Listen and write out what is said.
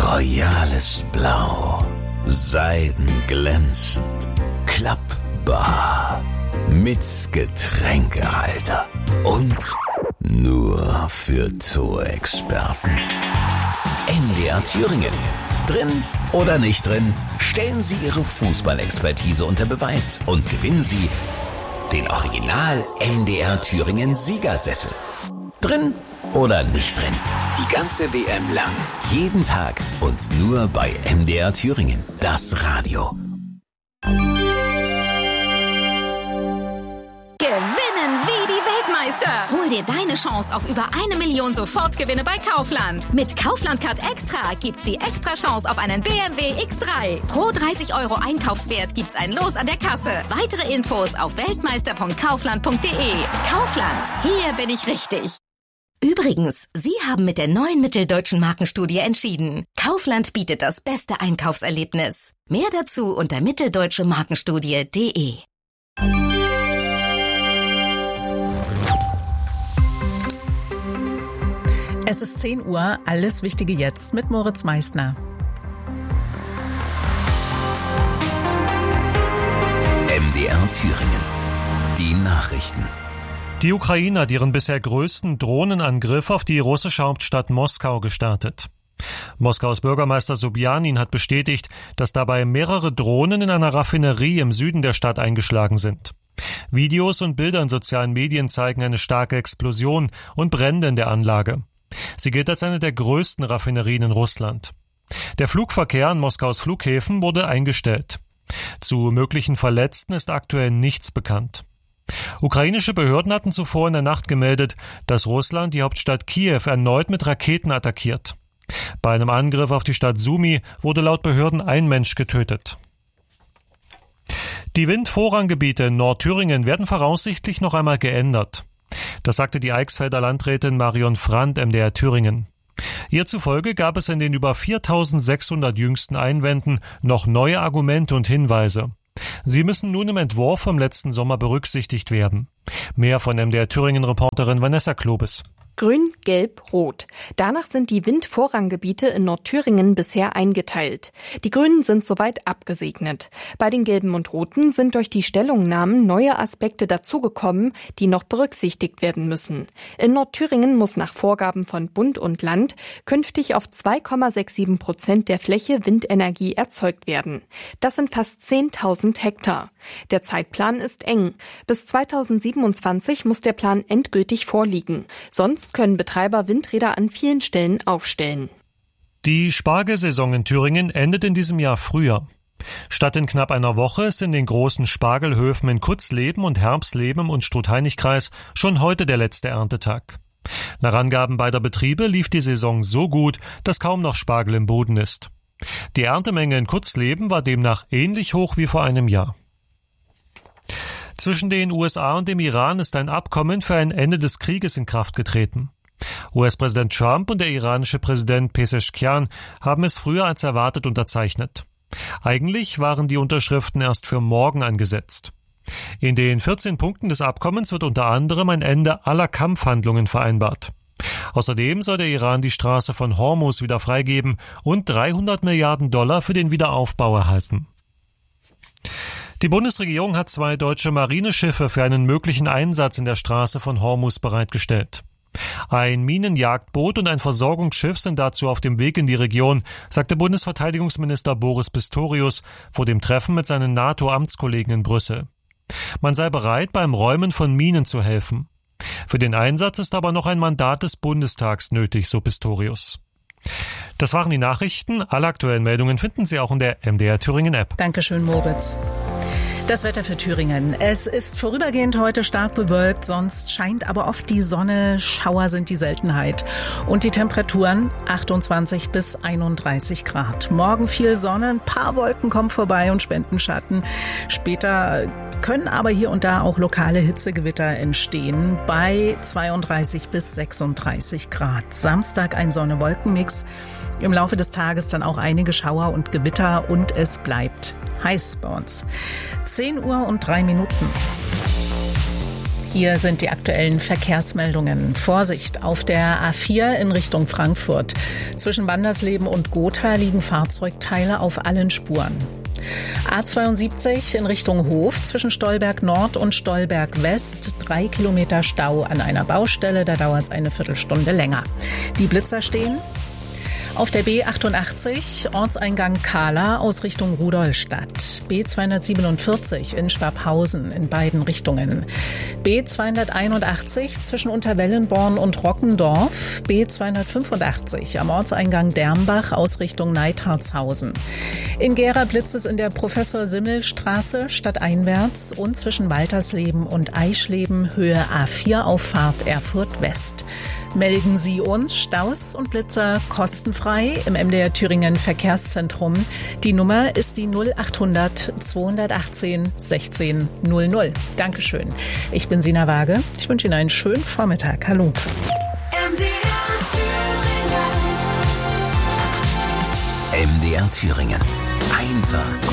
royales Blau, seidenglänzend, klappbar, mit Getränkehalter und nur für Torexperten. MDR Thüringen. Drin oder nicht drin, stellen Sie Ihre Fußballexpertise unter Beweis und gewinnen Sie den Original MDR Thüringen Siegersessel. Drin oder nicht drin, die ganze WM lang, jeden Tag und nur bei MDR Thüringen, das Radio. Gewinnen wie die Weltmeister. Hol dir deine Chance auf über 1 Million Sofortgewinne bei Kaufland. Mit Kaufland Card Extra gibt's die extra Chance auf einen BMW X3. Pro 30 € Einkaufswert gibt's ein Los an der Kasse. Weitere Infos auf weltmeister.kaufland.de. Kaufland, hier bin ich richtig. Übrigens, Sie haben mit der neuen Mitteldeutschen Markenstudie entschieden. Kaufland bietet das beste Einkaufserlebnis. Mehr dazu unter mitteldeutschemarkenstudie.de. Es ist 10 Uhr, alles Wichtige jetzt mit Moritz Meissner. MDR Thüringen. Die Nachrichten. Die Ukraine hat ihren bisher größten Drohnenangriff auf die russische Hauptstadt Moskau gestartet. Moskaus Bürgermeister Sobjanin hat bestätigt, dass dabei mehrere Drohnen in einer Raffinerie im Süden der Stadt eingeschlagen sind. Videos und Bilder in sozialen Medien zeigen eine starke Explosion und Brände in der Anlage. Sie gilt als eine der größten Raffinerien in Russland. Der Flugverkehr an Moskaus Flughäfen wurde eingestellt. Zu möglichen Verletzten ist aktuell nichts bekannt. Ukrainische Behörden hatten zuvor in der Nacht gemeldet, dass Russland die Hauptstadt Kiew erneut mit Raketen attackiert. Bei einem Angriff auf die Stadt Sumy wurde laut Behörden ein Mensch getötet. Die Windvorranggebiete in Nordthüringen werden voraussichtlich noch einmal geändert. Das sagte die Eichsfelder Landrätin Marion Frandt MDR Thüringen. Ihr zufolge gab es in den über 4.600 jüngsten Einwänden noch neue Argumente und Hinweise. Sie müssen nun im Entwurf vom letzten Sommer berücksichtigt werden. Mehr von MDR Thüringen-Reporterin Vanessa Klobes. Grün, Gelb, Rot. Danach sind die Windvorranggebiete in Nordthüringen bisher eingeteilt. Die Grünen sind soweit abgesegnet. Bei den Gelben und Roten sind durch die Stellungnahmen neue Aspekte dazugekommen, die noch berücksichtigt werden müssen. In Nordthüringen muss nach Vorgaben von Bund und Land künftig auf 2,67% der Fläche Windenergie erzeugt werden. Das sind fast 10.000 Hektar. Der Zeitplan ist eng. Bis 2027 muss der Plan endgültig vorliegen. Sonst können Betreiber Windräder an vielen Stellen aufstellen. Die Spargelsaison in Thüringen endet in diesem Jahr früher. Statt in knapp einer Woche ist in den großen Spargelhöfen in Kutzleben und Herbsleben und Struth-Heinig-Kreis schon heute der letzte Erntetag. Nach Angaben beider Betriebe lief die Saison so gut, dass kaum noch Spargel im Boden ist. Die Erntemenge in Kutzleben war demnach ähnlich hoch wie vor einem Jahr. Zwischen den USA und dem Iran ist ein Abkommen für ein Ende des Krieges in Kraft getreten. US-Präsident Trump und der iranische Präsident Pezeshkian haben es früher als erwartet unterzeichnet. Eigentlich waren die Unterschriften erst für morgen angesetzt. In den 14 Punkten des Abkommens wird unter anderem ein Ende aller Kampfhandlungen vereinbart. Außerdem soll der Iran die Straße von Hormuz wieder freigeben und $300 Milliarden für den Wiederaufbau erhalten. Die Bundesregierung hat 2 deutsche Marineschiffe für einen möglichen Einsatz in der Straße von Hormuz bereitgestellt. Ein Minenjagdboot und ein Versorgungsschiff sind dazu auf dem Weg in die Region, sagte Bundesverteidigungsminister Boris Pistorius vor dem Treffen mit seinen NATO-Amtskollegen in Brüssel. Man sei bereit, beim Räumen von Minen zu helfen. Für den Einsatz ist aber noch ein Mandat des Bundestags nötig, so Pistorius. Das waren die Nachrichten. Alle aktuellen Meldungen finden Sie auch in der MDR Thüringen App. Dankeschön, Moritz. Das Wetter für Thüringen. Es ist vorübergehend heute stark bewölkt, sonst scheint aber oft die Sonne. Schauer sind die Seltenheit. Und die Temperaturen 28 bis 31 Grad. Morgen viel Sonne, ein paar Wolken kommen vorbei und spenden Schatten. Später können aber hier und da auch lokale Hitzegewitter entstehen bei 32 bis 36 Grad. Samstag ein Sonne-Wolken-Mix. Im Laufe des Tages dann auch einige Schauer und Gewitter und es bleibt heiß bei uns. 10 Uhr und 3 Minuten. Hier sind die aktuellen Verkehrsmeldungen. Vorsicht, auf der A4 in Richtung Frankfurt. Zwischen Bandersleben und Gotha liegen Fahrzeugteile auf allen Spuren. A72 in Richtung Hof zwischen Stolberg Nord und Stolberg West. 3 Kilometer Stau an einer Baustelle, da dauert es eine Viertelstunde länger. Die Blitzer stehen. Auf der B88 Ortseingang Kahla aus Richtung Rudolstadt. B247 in Schwabhausen in beiden Richtungen. B281 zwischen Unterwellenborn und Rockendorf. B285 am Ortseingang Dermbach aus Richtung Neithartshausen. In Gera blitzt es in der Professor-Simmel-Straße stadteinwärts und zwischen Waltersleben und Eischleben Höhe A4 Auffahrt Erfurt West. Melden Sie uns Staus und Blitzer kostenfrei im MDR Thüringen Verkehrszentrum. Die Nummer ist die 0800 218 16 00. Dankeschön. Ich bin Sina Waage. Ich wünsche Ihnen einen schönen Vormittag. Hallo. MDR Thüringen. Einfach